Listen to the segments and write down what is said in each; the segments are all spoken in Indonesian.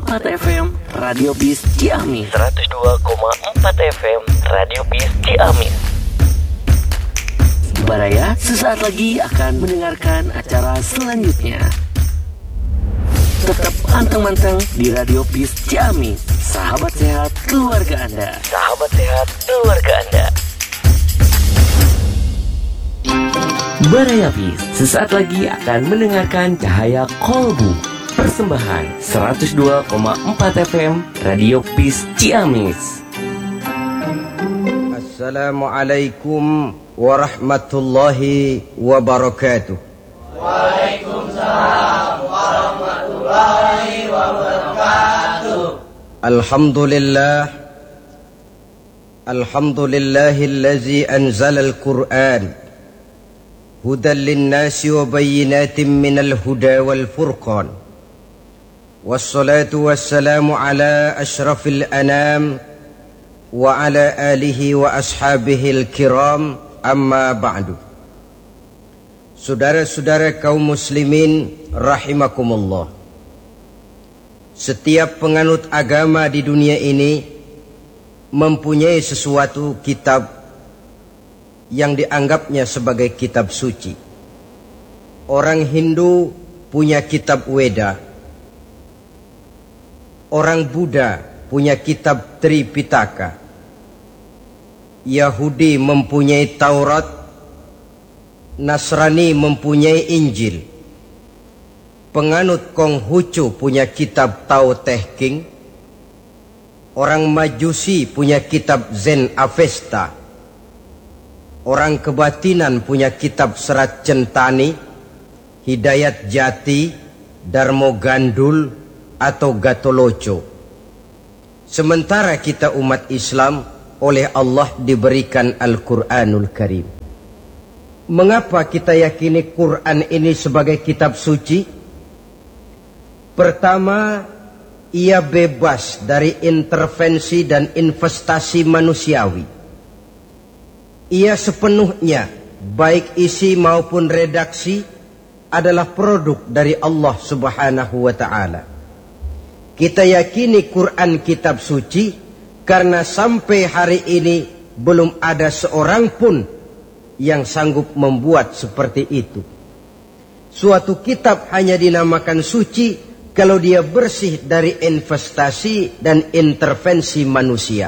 FM Radio Bis Ciamis. 102,4 FM Radio Bis Ciamis. Baraya sesaat lagi akan mendengarkan acara selanjutnya. Tetap pantang-pantang di Radio Bis Ciamis. Sahabat sehat keluarga Anda. Sahabat sehat keluarga Anda. Baraya Bis sesaat lagi akan mendengarkan Cahaya Kolbu. Persembahan 102,4 FM Radio Bis Ciamis. Assalamualaikum warahmatullahi wabarakatuh. Waalaikumsalam warahmatullahi wabarakatuh. Alhamdulillahillazi anzalal Qur'an hudan linnasi wa bayyinatin minal huda wal furqan. Wassalatu wassalamu ala ashrafil anam wa ala alihi wa ashabihil kiram, amma ba'du. Saudara-saudara kaum muslimin rahimakumullah. Setiap penganut agama di dunia ini mempunyai sesuatu kitab yang dianggapnya sebagai kitab suci. Orang Hindu punya kitab Weda. Orang Buddha punya kitab Tripitaka. Yahudi mempunyai Taurat. Nasrani mempunyai Injil. Penganut Konghucu punya kitab Tao Te Ching. Orang Majusi punya kitab Zen Avesta. Orang kebatinan punya kitab Serat Centani, Hidayat Jati, Darmo Gandul, atau Gatoloco. Sementara kita umat Islam oleh Allah diberikan Al-Quranul Karim. Mengapa kita yakini Quran ini sebagai kitab suci? Pertama, ia bebas dari intervensi dan investasi manusiawi. Ia sepenuhnya, baik isi maupun redaksi, adalah produk dari Allah Subhanahu wa Ta'ala. Kita yakini Quran kitab suci karena sampai hari ini belum ada seorang pun yang sanggup membuat seperti itu. Suatu kitab hanya dinamakan suci kalau dia bersih dari investasi dan intervensi manusia.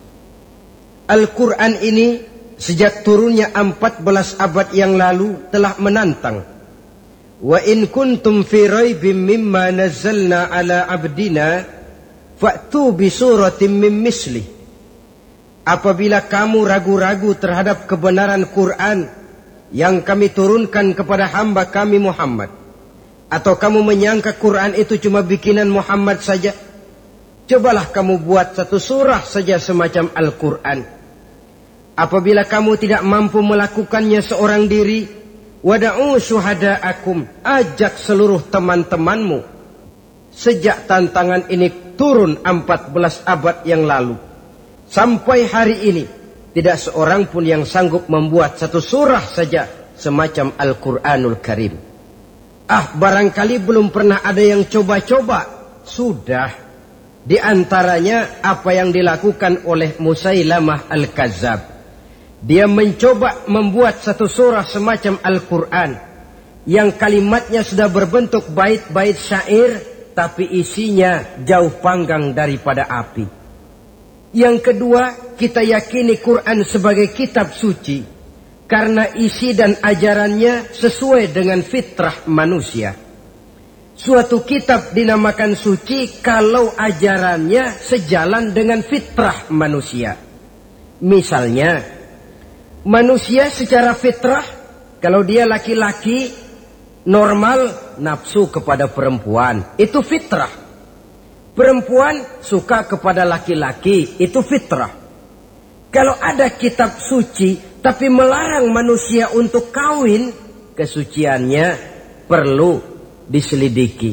Al-Quran ini sejak turunnya 14 abad yang lalu telah menantang. Wa in kuntum fi raibim mimma nazzalna ala abdina fa'tu bi suratin min mislih. Apabila kamu ragu-ragu terhadap kebenaran Quran yang kami turunkan kepada hamba kami Muhammad, atau kamu menyangka Quran itu cuma bikinan Muhammad saja, cobalah kamu buat satu surah saja semacam Al-Quran. Apabila kamu tidak mampu melakukannya seorang diri, wada'u syuhada'akum, ajak seluruh teman-temanmu. Sejak tantangan ini turun 14 abad yang lalu, sampai hari ini tidak seorang pun yang sanggup membuat satu surah saja semacam Al-Quranul Karim. Barangkali belum pernah ada yang coba-coba. Sudah. Di antaranya apa yang dilakukan oleh Musailamah Al-Kazzab. Dia mencoba membuat satu surah semacam Al-Quran yang kalimatnya sudah berbentuk bait-bait syair, tapi isinya jauh panggang daripada api. Yang kedua, kita yakini Quran sebagai kitab suci karena isi dan ajarannya sesuai dengan fitrah manusia. Suatu kitab dinamakan suci kalau ajarannya sejalan dengan fitrah manusia. Misalnya, manusia secara fitrah, kalau dia laki-laki, normal nafsu kepada perempuan, itu fitrah. Perempuan suka kepada laki-laki, itu fitrah. Kalau ada kitab suci, tapi melarang manusia untuk kawin, kesuciannya perlu diselidiki.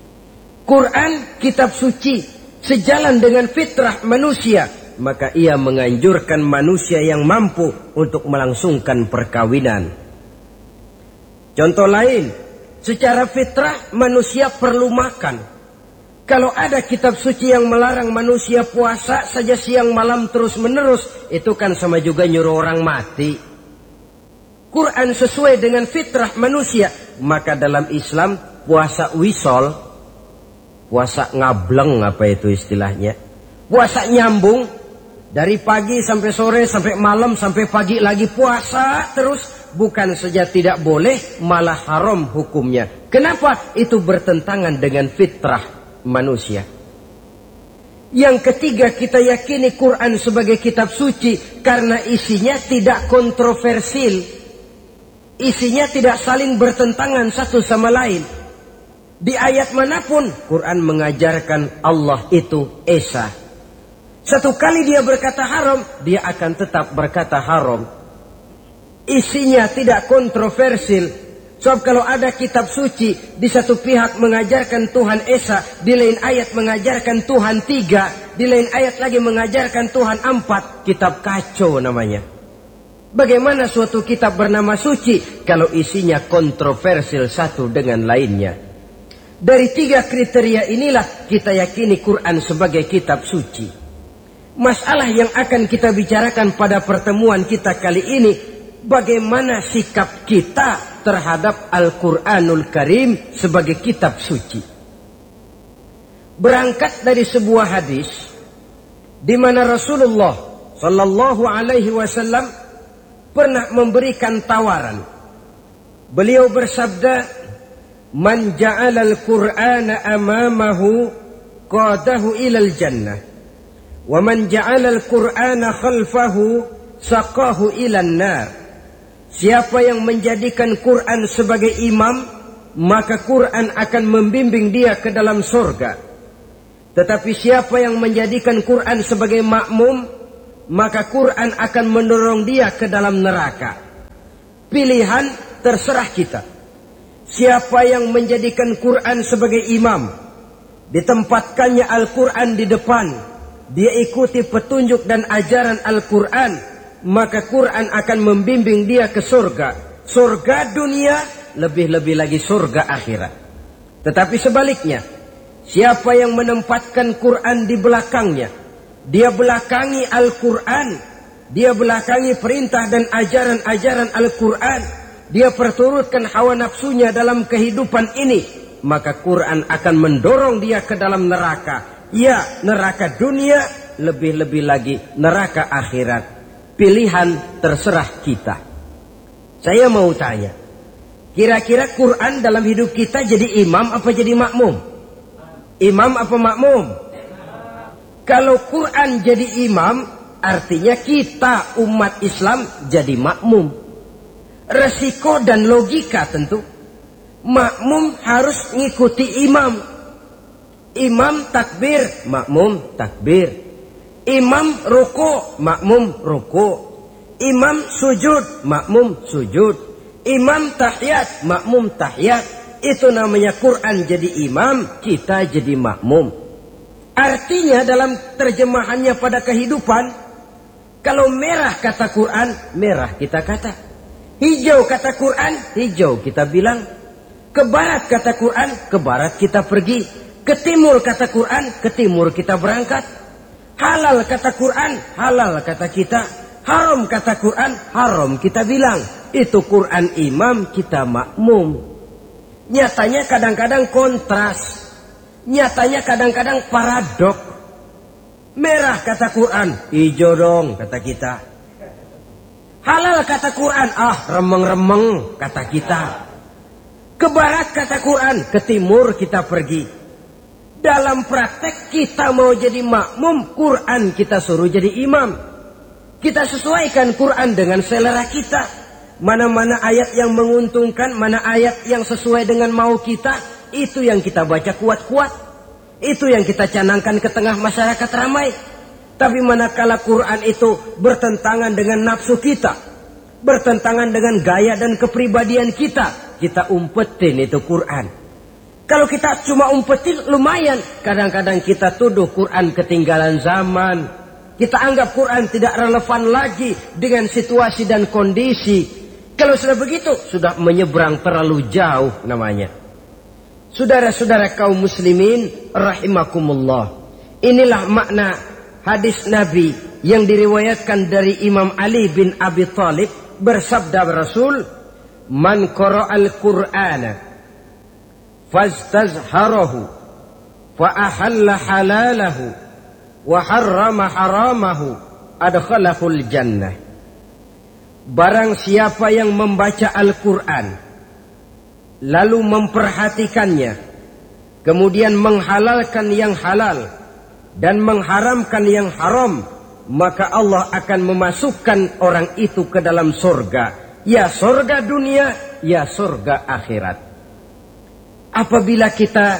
Quran kitab suci, sejalan dengan fitrah manusia, maka ia menganjurkan manusia yang mampu untuk melangsungkan perkawinan. Contoh lain, secara fitrah manusia perlu makan. Kalau ada kitab suci yang melarang manusia puasa saja siang malam terus menerus, itu kan sama juga nyuruh orang mati. Quran sesuai dengan fitrah manusia. Maka dalam Islam puasa wisol, puasa ngableng apa itu istilahnya, puasa nyambung dari pagi sampai sore sampai malam sampai pagi lagi puasa terus, bukan saja tidak boleh, malah haram hukumnya. Kenapa? Itu bertentangan dengan fitrah manusia. Yang ketiga, kita yakini Quran sebagai kitab suci karena isinya tidak kontroversial, isinya tidak saling bertentangan satu sama lain. Di ayat manapun Quran mengajarkan Allah itu Esa. Satu kali dia berkata haram, dia akan tetap berkata haram. Isinya tidak kontroversial. Sebab kalau ada kitab suci, di satu pihak mengajarkan Tuhan Esa, di lain ayat mengajarkan Tuhan 3, di lain ayat lagi mengajarkan Tuhan 4, kitab kacau namanya. Bagaimana suatu kitab bernama suci kalau isinya kontroversial satu dengan lainnya? Dari 3 kriteria inilah kita yakini Quran sebagai kitab suci. Masalah yang akan kita bicarakan pada pertemuan kita kali ini, bagaimana sikap kita terhadap Al-Quranul Karim sebagai kitab suci. Berangkat dari sebuah hadis di mana Rasulullah Sallallahu Alaihi Wasallam pernah memberikan tawaran. Beliau bersabda, "Man ja'ala al-Qur'ana amamahu qadahu ilal jannah, wa man ja'ala al-Qur'ana khalfahu saqahu ilan nar." Siapa yang menjadikan Quran sebagai imam, maka Quran akan membimbing dia ke dalam surga. Tetapi siapa yang menjadikan Quran sebagai makmum, maka Quran akan mendorong dia ke dalam neraka. Pilihan terserah kita. Siapa yang menjadikan Quran sebagai imam, ditempatkannya Al-Quran di depan, dia ikuti petunjuk dan ajaran Al-Quran, maka Quran akan membimbing dia ke surga. Surga dunia, lebih-lebih lagi surga akhirat. Tetapi sebaliknya, siapa yang menempatkan Quran di belakangnya, dia belakangi Al-Quran, dia belakangi perintah dan ajaran-ajaran Al-Quran, dia perturutkan hawa nafsunya dalam kehidupan ini, maka Quran akan mendorong dia ke dalam neraka. Ya, neraka dunia, lebih-lebih lagi neraka akhirat. Pilihan terserah kita. Saya mau tanya, kira-kira Quran dalam hidup kita jadi imam apa jadi makmum? Imam apa makmum? Kalau Quran jadi imam, artinya kita umat Islam jadi makmum. Resiko dan logika tentu. Makmum harus ngikuti imam. Imam takbir, makmum takbir. Imam ruku, makmum ruku. Imam sujud, makmum sujud. Imam tahiyat, makmum tahiyat. Itu namanya Quran jadi imam, kita jadi makmum. Artinya dalam terjemahannya pada kehidupan, kalau merah kata Quran, merah kita kata. Hijau kata Quran, hijau kita bilang. Ke barat kata Quran, ke barat kita pergi. Ke timur kata Quran, ke timur kita berangkat. Halal kata Quran, halal kata kita. Haram kata Quran, haram kita bilang. Itu Quran imam, kita makmum. Nyatanya kadang-kadang kontras. Nyatanya kadang-kadang paradok. Merah kata Quran, hijau dong kata kita. Halal kata Quran, remeng-remeng kata kita. Ke barat kata Quran, ke timur kita pergi. Dalam praktek kita mau jadi makmum, Quran kita suruh jadi imam. Kita sesuaikan Quran dengan selera kita. Mana-mana ayat yang menguntungkan, mana ayat yang sesuai dengan mau kita, itu yang kita baca kuat-kuat. Itu yang kita canangkan ke tengah masyarakat ramai. Tapi manakala Quran itu bertentangan dengan nafsu kita, bertentangan dengan gaya dan kepribadian kita, kita umpetin itu Quran. Kalau kita cuma umpetin lumayan, kadang-kadang kita tuduh Quran ketinggalan zaman. Kita anggap Quran tidak relevan lagi dengan situasi dan kondisi. Kalau sudah begitu, sudah menyeberang terlalu jauh namanya. Saudara-saudara kaum muslimin rahimakumullah. Inilah makna hadis Nabi yang diriwayatkan dari Imam Ali bin Abi Thalib. Bersabda Rasul, "Man qara'al Qur'ana fastazharahu fa ahalla halalahu wa harrama haramahu adkhalahul jannah." Barang siapa yang membaca Al-Quran lalu memperhatikannya, kemudian menghalalkan yang halal dan mengharamkan yang haram, maka Allah akan memasukkan orang itu ke dalam surga. Ya surga dunia, ya surga akhirat. Apabila kita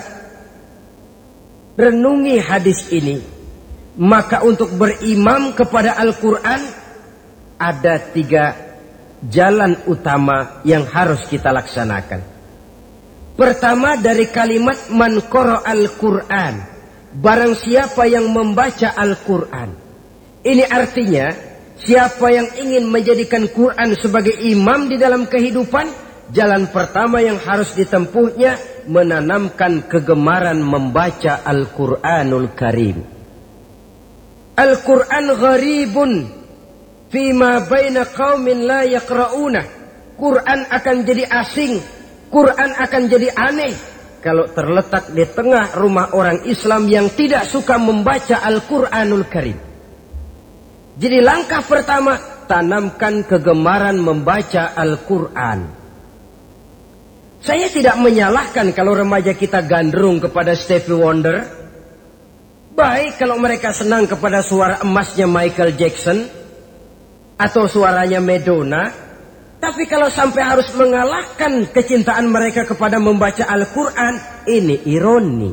renungi hadis ini, maka untuk berimam kepada Al-Quran ada 3 jalan utama yang harus kita laksanakan. Pertama dari kalimat man qara'al Qur'an, barang siapa yang membaca Al-Quran. Ini artinya siapa yang ingin menjadikan Quran sebagai imam di dalam kehidupan, jalan pertama yang harus ditempuhnya menanamkan kegemaran membaca Al-Quranul Karim. Al-Quran gharibun fima baina qaumin la yaqra'una. Quran akan jadi asing, Quran akan jadi aneh kalau terletak di tengah rumah orang Islam yang tidak suka membaca Al-Quranul Karim. Jadi langkah pertama, tanamkan kegemaran membaca Al-Quran. Saya tidak menyalahkan kalau remaja kita gandrung kepada Stevie Wonder. Baik kalau mereka senang kepada suara emasnya Michael Jackson atau suaranya Madonna. Tapi kalau sampai harus mengalahkan kecintaan mereka kepada membaca Al-Quran, ini ironi.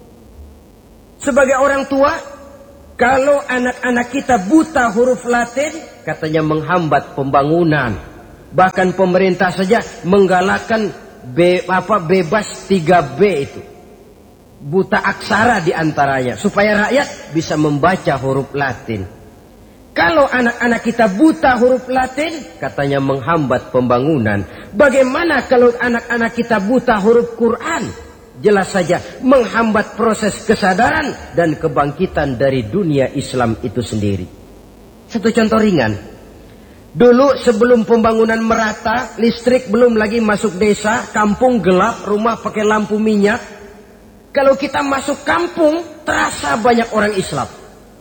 Sebagai orang tua, kalau anak-anak kita buta huruf Latin, katanya menghambat pembangunan. Bahkan pemerintah saja menggalakkan bebas 3B itu. Buta aksara diantaranya, supaya rakyat bisa membaca huruf Latin. Kalau anak-anak kita buta huruf Latin, katanya menghambat pembangunan. Bagaimana kalau anak-anak kita buta huruf Quran? Jelas saja menghambat proses kesadaran dan kebangkitan dari dunia Islam itu sendiri. Satu contoh ringan. Dulu sebelum pembangunan merata, listrik belum lagi masuk desa, kampung gelap, rumah pakai lampu minyak. Kalau kita masuk kampung, terasa banyak orang Islam.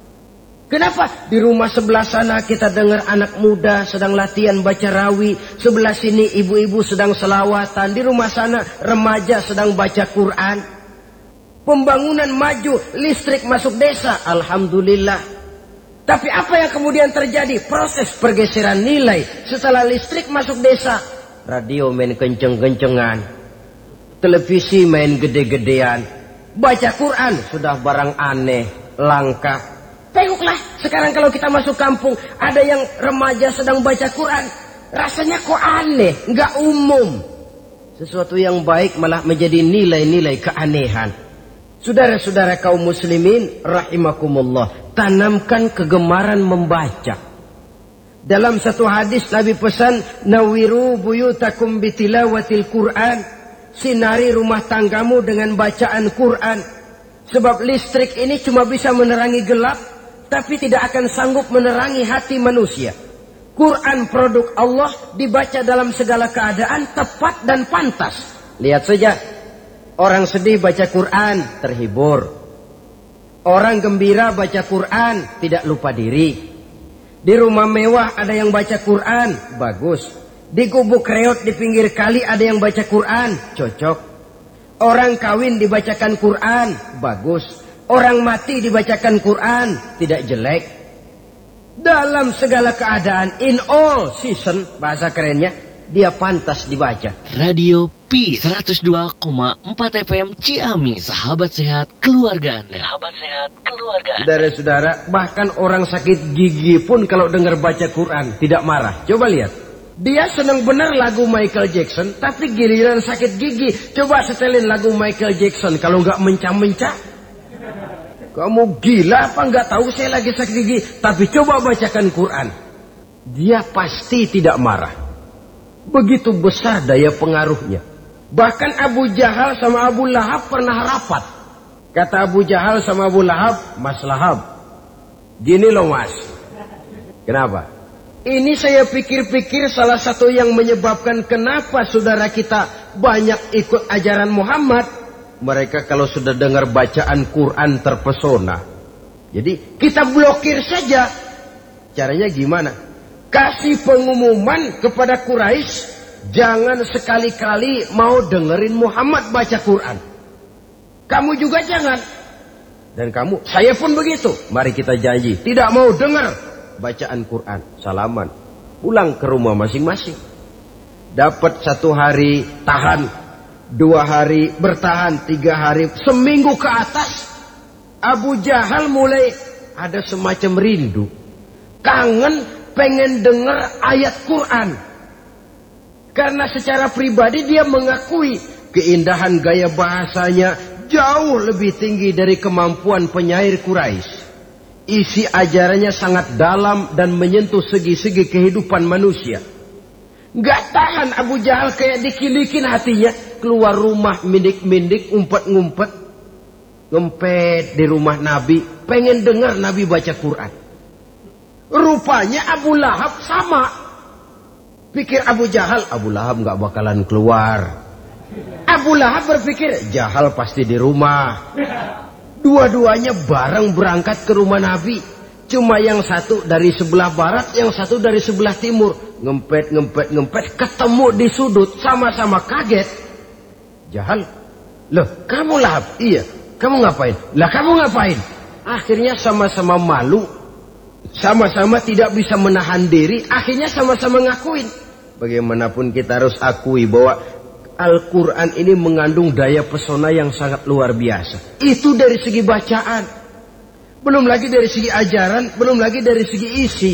Kenapa? Di rumah sebelah sana kita dengar anak muda sedang latihan baca rawi. Sebelah sini ibu-ibu sedang selawatan. Di rumah sana remaja sedang baca Quran. Pembangunan maju, listrik masuk desa. Alhamdulillah. Tapi apa yang kemudian terjadi? Proses pergeseran nilai. Setelah listrik masuk desa, radio main kenceng-kencengan. Televisi main gede-gedean. Baca Quran sudah barang aneh, langka. Tengoklah, sekarang kalau kita masuk kampung, ada yang remaja sedang baca Quran. Rasanya kok aneh, nggak umum. Sesuatu yang baik malah menjadi nilai-nilai keanehan. Saudara-saudara kaum muslimin, rahimakumullah. Tanamkan kegemaran membaca. Dalam satu hadis Nabi pesan, nawiru buyutakum bitilawatil Quran. Sinari rumah tanggamu dengan bacaan Quran. Sebab listrik ini cuma bisa menerangi gelap, tapi tidak akan sanggup menerangi hati manusia. Quran produk Allah dibaca dalam segala keadaan tepat dan pantas. Lihat saja, orang sedih baca Quran, terhibur. Orang gembira baca Quran, tidak lupa diri. Di rumah mewah ada yang baca Quran, bagus. Di gubuk reot di pinggir kali ada yang baca Quran, cocok. Orang kawin dibacakan Quran, bagus. Orang mati dibacakan Quran, tidak jelek. Dalam segala keadaan, in all season, bahasa kerennya, dia pantas dibaca. Radio Peace 102,4 FM Ciamis, sahabat sehat keluarga Anda. Sahabat sehat keluarga Anda. Saudara-saudara, bahkan orang sakit gigi pun kalau dengar baca Quran tidak marah. Coba lihat. Dia senang benar lagu Michael Jackson, tapi giliran sakit gigi, coba setelin lagu Michael Jackson. Kalau nggak mencah-mencah, kamu gila apa nggak tahu saya lagi sakit gigi? Tapi coba bacakan Quran, dia pasti tidak marah. Begitu besar daya pengaruhnya. Bahkan Abu Jahal sama Abu Lahab pernah rapat. Kata Abu Jahal sama Abu Lahab, Mas Lahab, gini loh mas. Kenapa? Ini saya pikir-pikir salah satu yang menyebabkan kenapa saudara kita banyak ikut ajaran Muhammad. Mereka kalau sudah dengar bacaan Quran terpesona. Jadi kita blokir saja. Caranya gimana? Kasih pengumuman kepada Quraisy, jangan sekali-kali mau dengerin Muhammad baca Quran. Kamu juga jangan. Dan kamu, saya pun begitu. Mari kita janji, tidak mau dengar bacaan Quran. Salaman, pulang ke rumah masing-masing. Dapat 1 hari tahan, 2 hari bertahan, 3 hari, seminggu ke atas. Abu Jahal mulai ada semacam rindu, kangen, pengen dengar ayat Quran. Karena secara pribadi dia mengakui keindahan gaya bahasanya jauh lebih tinggi dari kemampuan penyair Quraisy. Isi ajarannya sangat dalam dan menyentuh segi-segi kehidupan manusia. Gak tahan Abu Jahal, kayak dikilikin hatinya. Keluar rumah mindik-mindik, ngumpet-ngumpet, ngempet di rumah Nabi, pengen dengar Nabi baca Quran. Rupanya Abu Lahab sama. Pikir Abu Jahal, Abu Lahab gak bakalan keluar. Abu Lahab berpikir, Jahal pasti di rumah. Dua-duanya bareng berangkat ke rumah Nabi. Cuma yang satu dari sebelah barat, yang satu dari sebelah timur. Ngempet, ketemu di sudut, sama-sama kaget. Jahal, loh kamu Lahab? Iya, kamu ngapain? Lah kamu ngapain? Akhirnya sama-sama malu, sama-sama tidak bisa menahan diri. Akhirnya sama-sama ngakuin. Bagaimanapun kita harus akui bahwa Al-Quran ini mengandung daya pesona yang sangat luar biasa. Itu dari segi bacaan. Belum lagi dari segi ajaran, belum lagi dari segi isi.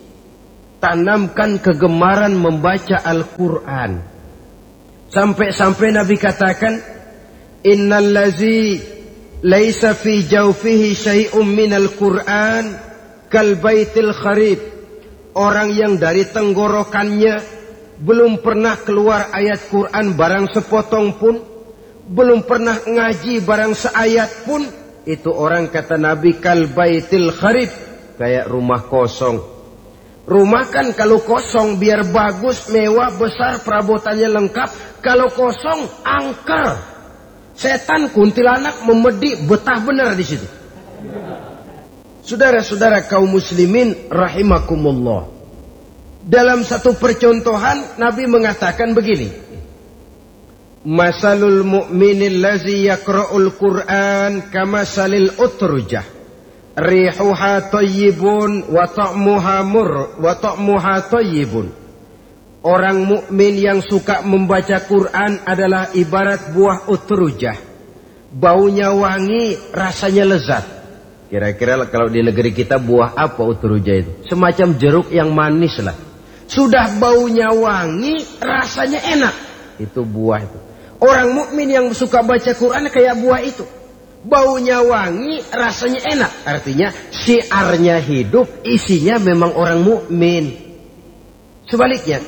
Tanamkan kegemaran membaca Al-Quran. Sampai-sampai Nabi katakan, Innal lazi laisa fi jawfihi syai'um minal Quran kal baitil kharib. Orang yang dari tenggorokannya belum pernah keluar ayat Quran barang sepotong pun, belum pernah ngaji barang seayat pun, itu orang kata Nabi kal baitil kharib, kayak rumah kosong. Rumah kan kalau kosong biar bagus, mewah, besar, perabotannya lengkap. Kalau kosong angker, setan kuntilanak memedi, betah benar di situ. Saudara-saudara kaum muslimin rahimakumullah. Dalam satu percontohan Nabi mengatakan begini, Masalul mu'minil lazi yakra'ul Qur'an kamasalil utrujah rihuha tayyibun wa ta'muha tayyibun. Orang mukmin yang suka membaca Quran adalah ibarat buah utrujah. Baunya wangi, rasanya lezat. Kira-kira kalau di negeri kita buah apa utrujah itu? Semacam jeruk yang manis lah. Sudah baunya wangi, rasanya enak. Itu buah itu. Orang mukmin yang suka baca Quran kayak buah itu. Baunya wangi, rasanya enak. Artinya syiarnya hidup, isinya memang orang mukmin. Sebaliknya,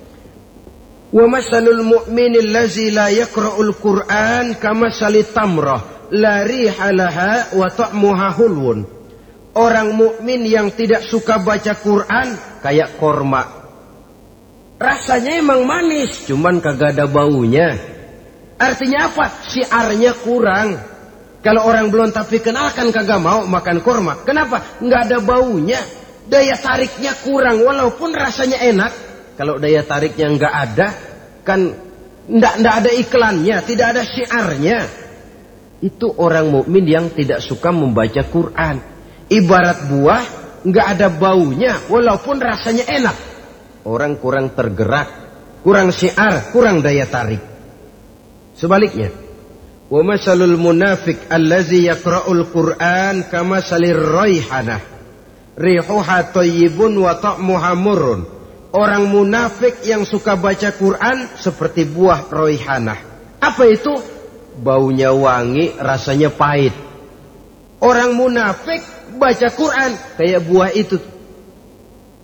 wa masalul mu'minil lazi la yaqra'ul Qur'an kamasali tamrah la riha laha wa ta'muha hulwun. Orang mukmin yang tidak suka baca Quran kayak korma. Rasanya emang manis, cuman kagak ada baunya. Artinya apa? Syiarnya kurang. Kalau orang belum tapi kenal kan kagak mau makan korma. Kenapa? Nggak ada baunya. Daya tariknya kurang, walaupun rasanya enak. Kalau daya tariknya nggak ada, kan nggak ada iklannya, tidak ada syiarnya. Itu orang mukmin yang tidak suka membaca Quran. Ibarat buah, nggak ada baunya, walaupun rasanya enak. Orang kurang tergerak, kurang syiar, kurang daya tarik. Sebaliknya, wa masalul munafiq allazi yaqra'ul Qur'an kamasalir raihanah rihuha tayyibun wa ta'muha murrun. Orang munafik yang suka baca Quran seperti buah raihanah. Apa itu? Baunya wangi, rasanya pahit. Orang munafik baca Quran kayak buah itu.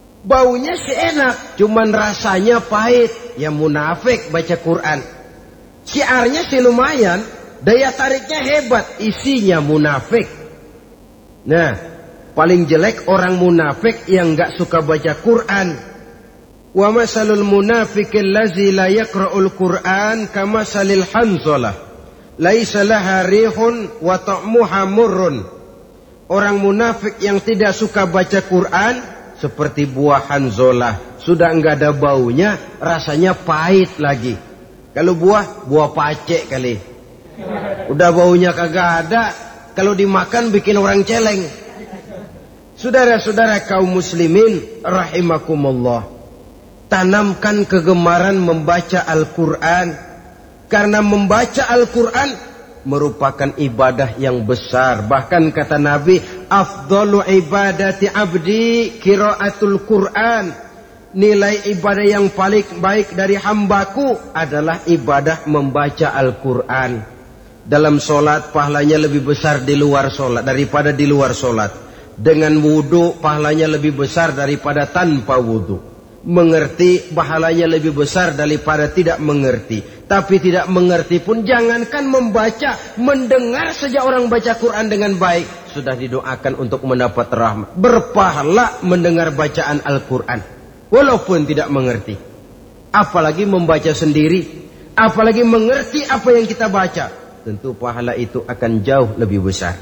Baunya sih enak, cuman rasanya pahit. Yang munafik baca Quran. Syiarnya sih lumayan, daya tariknya hebat, isinya munafik. Nah, paling jelek orang munafik yang gak suka baca Quran. Wa masalul munafiqil ladzi la yaqra'ul Qur'an kamasalil hanzalah laisa laha rihun wa ta'muha murrun. Orang munafik yang tidak suka baca Quran seperti buah hanzalah, sudah enggak ada baunya, rasanya pahit lagi. Kalau buah pacek kali. Udah baunya kagak ada, kalau dimakan bikin orang celeng. Saudara-saudara kaum muslimin rahimakumullah, tanamkan kegemaran membaca Al-Quran, karena membaca Al-Quran merupakan ibadah yang besar. Bahkan kata Nabi, afdalu ibadati abdi qiraatul Quran. Nilai ibadah yang paling baik dari hambaku adalah ibadah membaca Al-Quran. Dalam solat pahalanya lebih besar di luar solat daripada di luar solat. Dengan wudu pahalanya lebih besar daripada tanpa wudu. Mengerti pahalanya lebih besar daripada tidak mengerti. Tapi tidak mengerti pun jangankan membaca, mendengar saja orang baca Quran dengan baik sudah didoakan untuk mendapat rahmat. Berpahala mendengar bacaan Al-Quran walaupun tidak mengerti. Apalagi membaca sendiri, apalagi mengerti apa yang kita baca, tentu pahala itu akan jauh lebih besar.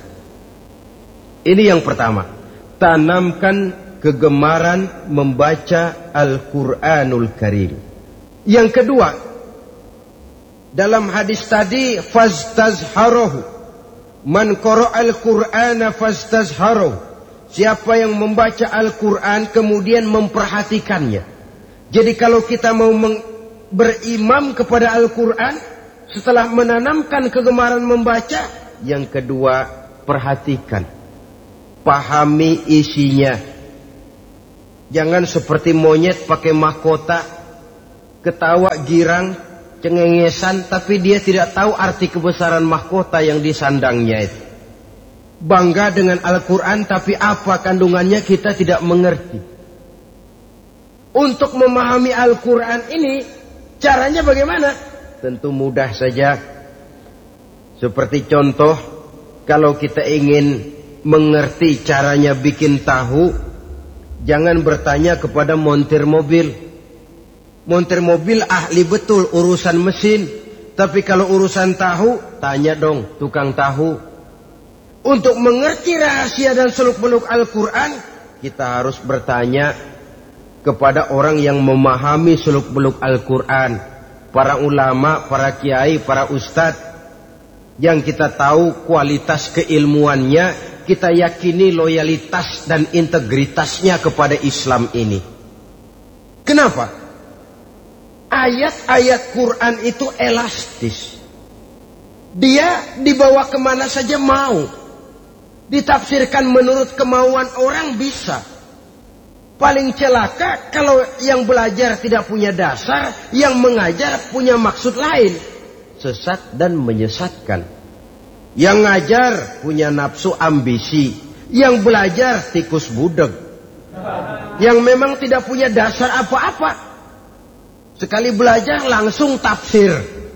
Ini yang pertama, tanamkan kegemaran membaca Al-Quranul Karim. Yang kedua, dalam hadis tadi, fastazharuhu, man qara'al Qur'ana fastazharuhu. Siapa yang membaca Al-Quran kemudian memperhatikannya. Jadi kalau kita mau berimam kepada Al-Quran, setelah menanamkan kegemaran membaca, yang kedua, perhatikan, pahami isinya. Jangan seperti monyet pakai mahkota, ketawa girang, cengengesan, tapi dia tidak tahu arti kebesaran mahkota yang disandangnya itu. Bangga dengan Al-Quran, tapi apa kandungannya kita tidak mengerti. Untuk memahami Al-Quran ini, caranya bagaimana? Tentu mudah saja. Seperti contoh, kalau kita ingin mengerti caranya bikin tahu, jangan bertanya kepada montir mobil. Montir mobil ahli betul urusan mesin. Tapi kalau urusan tahu, tanya dong tukang tahu. Untuk mengerti rahasia dan seluk-beluk Al-Quran, kita harus bertanya kepada orang yang memahami seluk-beluk Al-Quran. Para ulama, para kiai, para ustadz. Yang kita tahu kualitas keilmuannya, kita yakini loyalitas dan integritasnya kepada Islam ini. Kenapa? Ayat-ayat Quran itu elastis. Dia dibawa kemana saja mau. Ditafsirkan menurut kemauan orang bisa. Paling celaka kalau yang belajar tidak punya dasar, yang mengajar punya maksud lain. Sesat dan menyesatkan. Yang ngajar punya nafsu ambisi, yang belajar tikus budeg. Yang memang tidak punya dasar apa-apa. Sekali belajar langsung tafsir.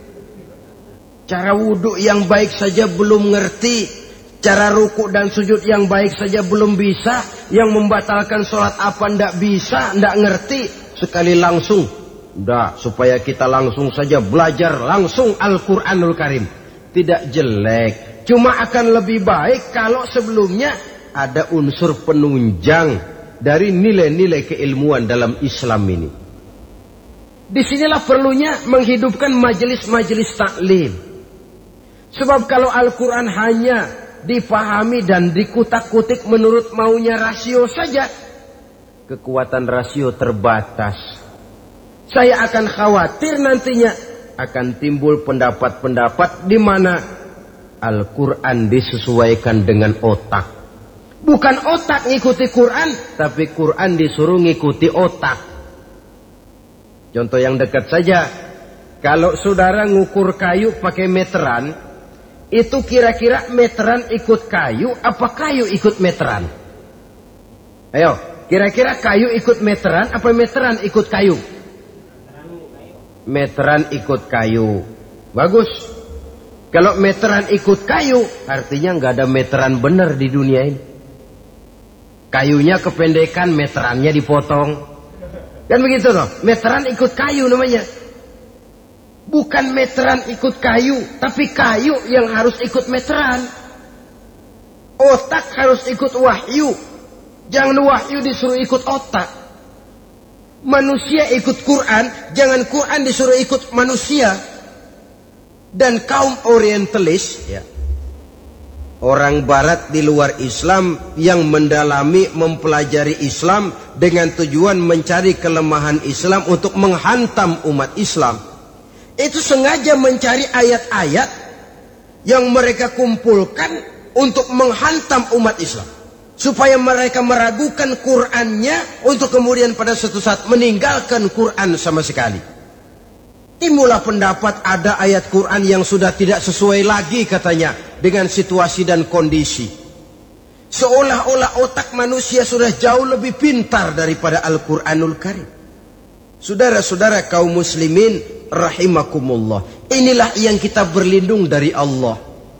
Cara wudhu yang baik saja belum ngerti. Cara ruku dan sujud yang baik saja belum bisa. Yang membatalkan sholat apa ndak bisa, ndak ngerti. Sekali langsung. Udah, supaya kita langsung saja belajar langsung Al-Quranul Karim. Tidak jelek. Cuma akan lebih baik kalau sebelumnya ada unsur penunjang dari nilai-nilai keilmuan dalam Islam ini. Disinilah perlunya menghidupkan majelis-majelis taklim. Sebab kalau Al-Quran hanya dipahami dan dikutak-kutik menurut maunya rasio saja, kekuatan rasio terbatas. Saya akan khawatir nantinya akan timbul pendapat-pendapat di mana Al-Quran disesuaikan dengan otak. Bukan otak ngikuti Quran, tapi Quran disuruh ngikuti otak. Contoh yang dekat saja, kalau saudara ngukur kayu pakai meteran, itu kira-kira meteran ikut kayu, apa kayu ikut meteran? Ayo, kira-kira kayu ikut meteran, apa meteran ikut kayu? Meteran ikut kayu. Bagus. Kalau meteran ikut kayu, artinya nggak ada meteran benar di dunia ini. Kayunya kependekan, meterannya dipotong. Kan begitu loh. Meteran ikut kayu namanya. Bukan meteran ikut kayu, tapi kayu yang harus ikut meteran. Otak harus ikut wahyu. Jangan wahyu disuruh ikut otak. Manusia ikut Quran, jangan Quran disuruh ikut manusia. Dan kaum orientalis, ya, orang barat di luar Islam yang mendalami, mempelajari Islam dengan tujuan mencari kelemahan Islam untuk menghantam umat Islam. Itu sengaja mencari ayat-ayat yang mereka kumpulkan untuk menghantam umat Islam. Supaya mereka meragukan Qur'annya untuk kemudian pada suatu saat meninggalkan Qur'an sama sekali. Timbullah pendapat ada ayat Quran yang sudah tidak sesuai lagi katanya dengan situasi dan kondisi. Seolah-olah otak manusia sudah jauh lebih pintar daripada Al-Quranul Karim. Saudara-saudara kaum muslimin rahimakumullah. Inilah yang kita berlindung dari Allah.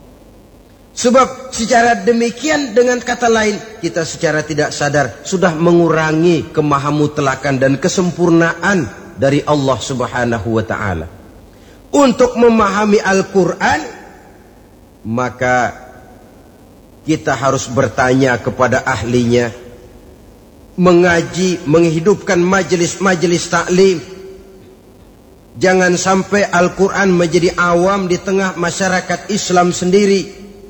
Sebab secara demikian dengan kata lain kita secara tidak sadar sudah mengurangi kemahamutlakan dan kesempurnaan dari Allah Subhanahu wa ta'ala. Untuk memahami Al-Quran, maka kita harus bertanya kepada ahlinya, mengaji, menghidupkan majelis-majelis taklim. Jangan sampai Al-Quran menjadi awam di tengah masyarakat Islam sendiri.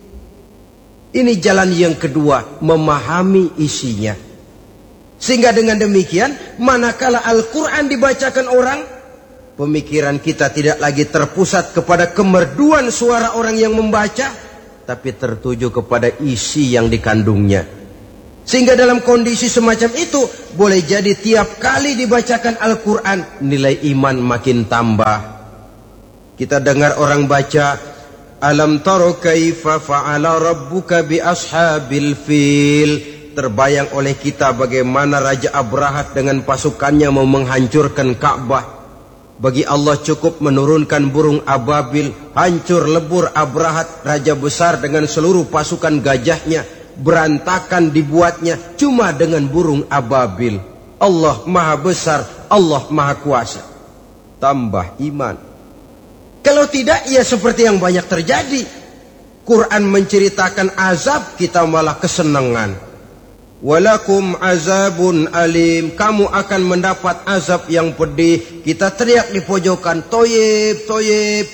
Ini jalan yang kedua, memahami isinya. Sehingga dengan demikian, manakala Al-Quran dibacakan orang, pemikiran kita tidak lagi terpusat kepada kemerduan suara orang yang membaca, tapi tertuju kepada isi yang dikandungnya. Sehingga dalam kondisi semacam itu, boleh jadi tiap kali dibacakan Al-Quran, nilai iman makin tambah. Kita dengar orang baca, Alam taro kaifa fa'ala rabbuka bi ashabil fil. Terbayang oleh kita bagaimana Raja Abrahat dengan pasukannya mau menghancurkan Ka'bah. Bagi Allah cukup menurunkan burung ababil, hancur lebur Abrahat, raja besar dengan seluruh pasukan gajahnya, berantakan dibuatnya cuma dengan burung ababil. Allah maha besar, Allah maha kuasa. Tambah iman. Kalau tidak, ya seperti yang banyak terjadi. Quran menceritakan azab, kita malah kesenangan. Walakum azabun alim. Kamu akan mendapat azab yang pedih. Kita teriak di pojokan, toyib, toyib.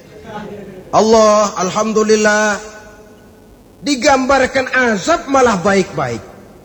Allah, alhamdulillah. Digambarkan azab malah baik-baik.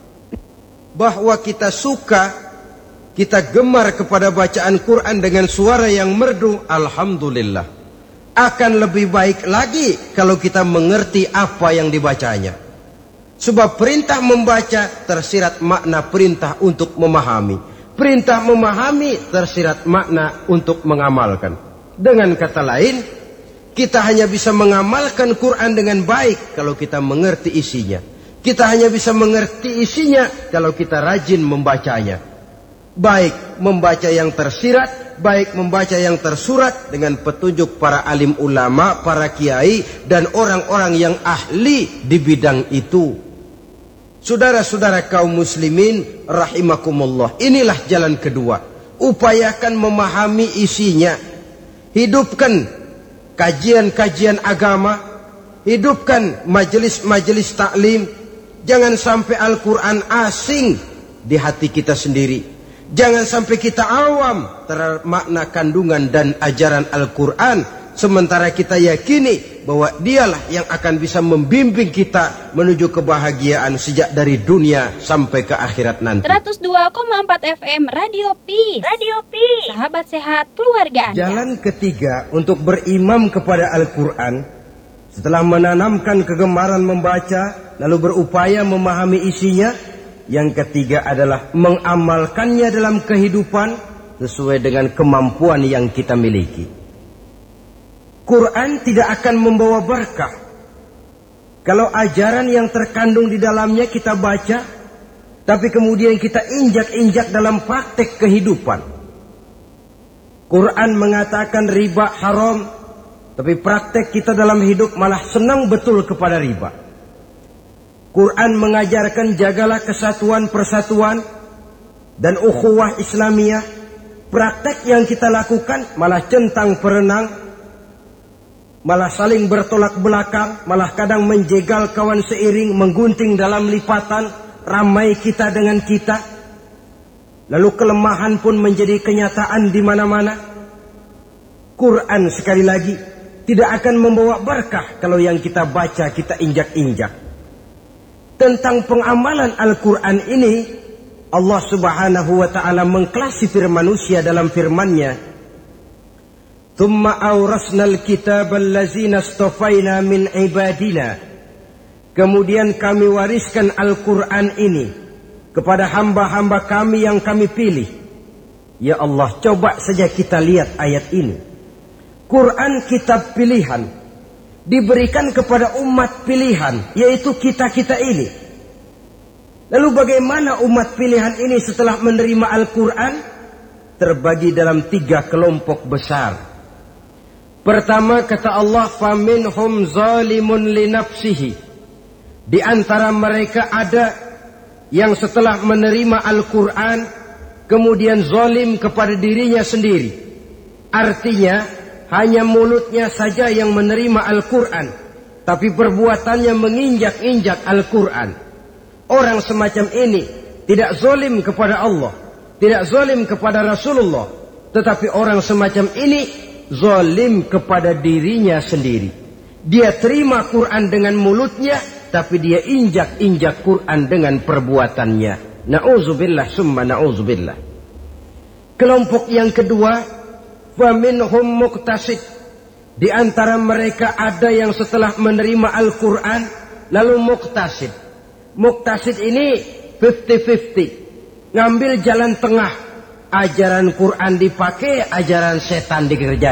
Bahwa kita suka, kita gemar kepada bacaan Quran dengan suara yang merdu, alhamdulillah. Akan lebih baik lagi kalau kita mengerti apa yang dibacanya. Sebab perintah membaca tersirat makna perintah untuk memahami. Perintah memahami tersirat makna untuk mengamalkan. Dengan kata lain, kita hanya bisa mengamalkan Quran dengan baik kalau kita mengerti isinya. Kita hanya bisa mengerti isinya kalau kita rajin membacanya. Baik membaca yang tersirat, baik membaca yang tersurat dengan petunjuk para alim ulama, para kiai, dan orang-orang yang ahli di bidang itu. Saudara-saudara kaum muslimin rahimakumullah, inilah jalan kedua. Upayakan memahami isinya. Hidupkan kajian-kajian agama, hidupkan majelis-majelis taklim. Jangan sampai Al-Quran asing di hati kita sendiri. Jangan sampai kita awam terhadap makna kandungan dan ajaran Al-Quran, sementara kita yakini bahwa dialah yang akan bisa membimbing kita menuju kebahagiaan sejak dari dunia sampai ke akhirat nanti. 102,4 FM Radio Peace. Radio Peace. Sahabat sehat keluarga Anda. Jalan ketiga untuk berimam kepada Al-Quran, setelah menanamkan kegemaran membaca, lalu berupaya memahami isinya, yang ketiga adalah mengamalkannya dalam kehidupan sesuai dengan kemampuan yang kita miliki. Quran tidak akan membawa berkah kalau ajaran yang terkandung di dalamnya kita baca, tapi kemudian kita injak-injak dalam praktek kehidupan. Quran mengatakan riba haram, Tapi praktek kita dalam hidup malah senang betul kepada riba. Quran mengajarkan jagalah kesatuan persatuan dan ukhuwah Islamiyah. Praktek yang kita lakukan malah centang perenang, malah saling bertolak belakang, malah kadang menjegal kawan seiring, menggunting dalam lipatan, ramai kita dengan kita. Lalu kelemahan pun menjadi kenyataan di mana-mana. Quran sekali lagi tidak akan membawa berkah kalau yang kita baca kita injak-injak. Tentang pengamalan Al-Quran ini, Allah Subhanahu wa ta'ala mengklasifikasi manusia dalam firman-Nya, "Tsumma awrasnal kitaba allazina astafaina min ibadina." Kemudian kami wariskan Al-Quran ini kepada hamba-hamba kami yang kami pilih. Ya Allah, coba saja kita lihat ayat ini. Quran kitab pilihan, diberikan kepada umat pilihan, yaitu kita-kita ini. Lalu bagaimana umat pilihan ini setelah menerima Al-Quran? Terbagi dalam 3 kelompok besar. Pertama, kata Allah, "Faminhum zalimun linafsihi." Di antara mereka ada yang setelah menerima Al-Quran kemudian zalim kepada dirinya sendiri. Artinya hanya mulutnya saja yang menerima Al-Quran, tapi perbuatannya menginjak-injak Al-Quran. Orang semacam ini tidak zalim kepada Allah, tidak zalim kepada Rasulullah, tetapi orang semacam ini zalim kepada dirinya sendiri. Dia terima Quran dengan mulutnya, tapi dia injak-injak Quran dengan perbuatannya. Na'udzubillah summa na'udzubillah. Kelompok yang kedua, faminhum muqtasid. Di antara mereka ada yang setelah menerima Al-Quran lalu muqtasid. Muqtasid ini 50-50. Ngambil jalan tengah. Ajaran Quran dipakai, ajaran setan dikerjakan.